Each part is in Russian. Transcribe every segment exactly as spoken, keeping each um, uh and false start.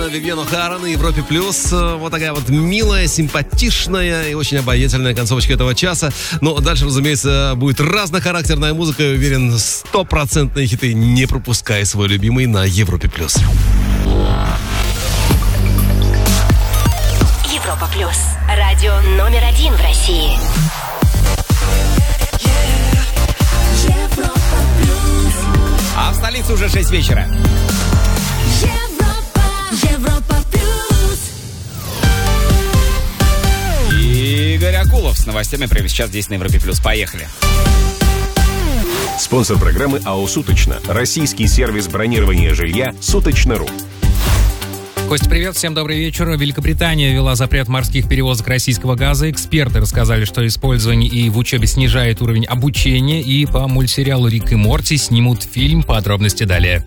О'Брайен, Вивьен О'Хара на Европе Плюс. Вот такая вот милая, симпатичная и очень обаятельная концовочка этого часа. Но дальше, разумеется, будет разнохарактерная музыка. Я уверен, стопроцентные хиты. Не пропускай свой любимый на Европе Плюс. Европа Плюс. Радио номер один в России. А в столице уже шесть вечера. Европа, Европа Плюс. Игорь Акулов с новостями прямо сейчас здесь на Европе Плюс. Поехали. Спонсор программы АО «Суточно». Российский сервис бронирования жилья «Суточно.ру». Костя, привет, всем добрый вечер. Великобритания ввела запрет морских перевозок российского газа. Эксперты рассказали, что использование и в учебе снижает уровень обучения. И по мультсериалу «Рик и Морти» снимут фильм. Подробности далее.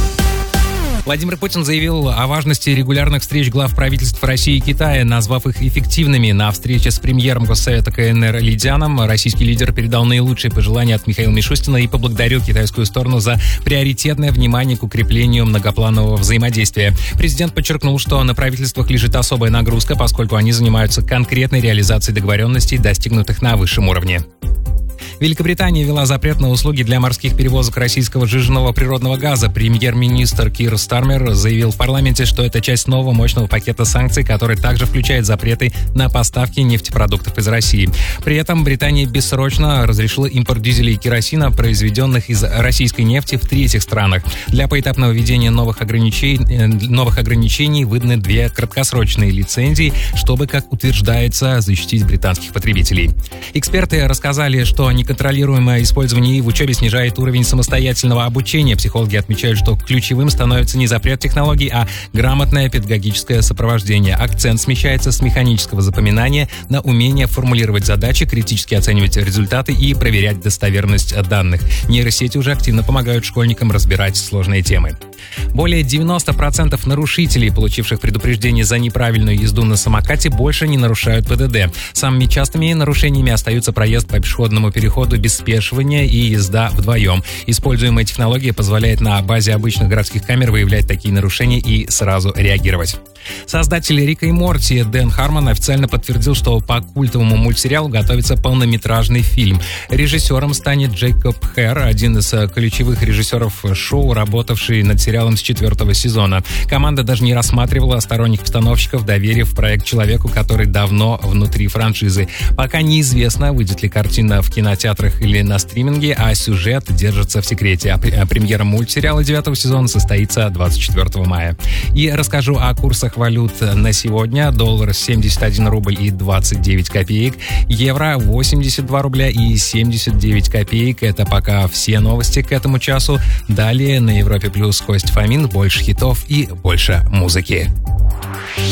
Владимир Путин заявил о важности регулярных встреч глав правительств России и Китая, назвав их эффективными. На встрече с премьером Госсовета КНР Лидяном российский лидер передал наилучшие пожелания от Михаила Мишустина и поблагодарил китайскую сторону за приоритетное внимание к укреплению многопланового взаимодействия. Президент подчеркнул, что на правительствах лежит особая нагрузка, поскольку они занимаются конкретной реализацией договоренностей, достигнутых на высшем уровне. Великобритания ввела запрет на услуги для морских перевозок российского сжиженного природного газа. Премьер-министр Кир Стармер заявил в парламенте, что это часть нового мощного пакета санкций, который также включает запреты на поставки нефтепродуктов из России. При этом Британия бессрочно разрешила импорт дизеля и керосина, произведенных из российской нефти, в третьих странах. Для поэтапного введения новых ограничений, новых ограничений выданы две краткосрочные лицензии, чтобы, как утверждается, защитить британских потребителей. Эксперты рассказали, что неконтролируемое использование ИИ в учебе снижает уровень самостоятельного обучения. Психологи отмечают, что ключевым становится не запрет технологий, а грамотное педагогическое сопровождение. Акцент смещается с механического запоминания на умение формулировать задачи, критически оценивать результаты и проверять достоверность данных. Нейросети уже активно помогают школьникам разбирать сложные темы. Более девяносто процентов нарушителей, получивших предупреждение за неправильную езду на самокате, больше не нарушают ПДД. Самыми частыми нарушениями остаются проезд по пешеходному переходу без спешивания и езда вдвоем. Используемая технология позволяет на базе обычных городских камер выявлять такие нарушения и сразу реагировать. Создатель Рика и Морти Дэн Хармон официально подтвердил, что по культовому мультсериалу готовится полнометражный фильм. Режиссером станет Джейкоб Хэр, один из ключевых режиссеров шоу, работавший над сериалом с четвертого сезона. Команда даже не рассматривала сторонних постановщиков, доверив проект человеку, который давно внутри франшизы. Пока неизвестно, выйдет ли картина в кинотеатрах или на стриминге, а сюжет держится в секрете. А премьера мультсериала девятого сезона состоится двадцать четвёртого мая. И расскажу о курсах валют на сегодня. Доллар семьдесят один рубль и двадцать девять копеек. Евро восемьдесят два рубля и семьдесят девять копеек. Это пока все новости к этому часу. Далее на Европе Плюс Кость Фомин. Больше хитов и больше музыки.